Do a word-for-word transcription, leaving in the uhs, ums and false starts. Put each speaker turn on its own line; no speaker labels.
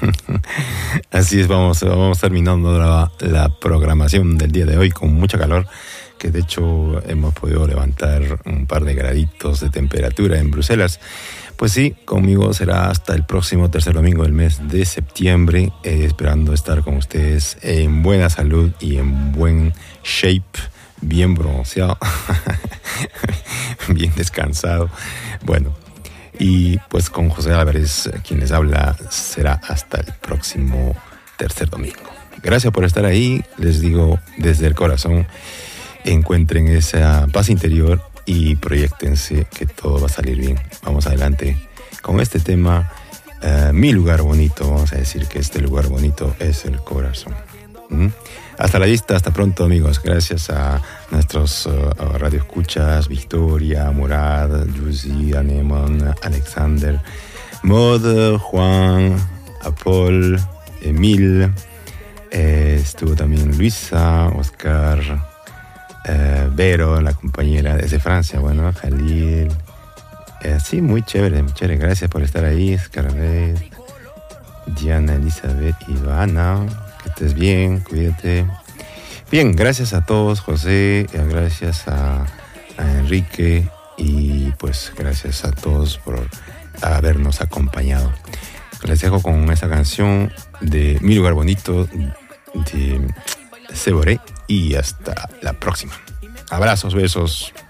Así es, vamos, vamos terminando la, la programación del día de hoy con mucha calor, que de hecho hemos podido levantar un par de graditos de temperatura en Bruselas. Pues sí, conmigo será hasta el próximo tercer domingo del mes de septiembre, eh, esperando estar con ustedes en buena salud y en buen shape, bien bronceado, bien descansado. Bueno, y pues con José Álvarez, quien les habla, será hasta el próximo tercer domingo. Gracias por estar ahí, les digo desde el corazón, encuentren esa paz interior y proyéctense que todo va a salir bien. Vamos adelante con este tema, uh, mi lugar bonito. Vamos a decir que este lugar bonito es el corazón. ¿Mm? Hasta la vista, hasta pronto, amigos. Gracias a nuestros uh, radioescuchas, Victoria, Murad, Yuzi, Anemon, Alexander, Mod, Juan, Apol, Emil, eh, estuvo también Luisa, Oscar, Uh, Vero, la compañera desde Francia, bueno, Jalil, uh, sí, muy chévere, muy chévere, gracias por estar ahí, Scarlett, Diana, Elizabeth, Ivana, que estés bien, cuídate. Bien, gracias a todos, José, gracias a, a Enrique y pues gracias a todos por habernos acompañado. Les dejo con esta canción de Mi Lugar Bonito de Seboré. Y hasta la próxima. Abrazos, besos.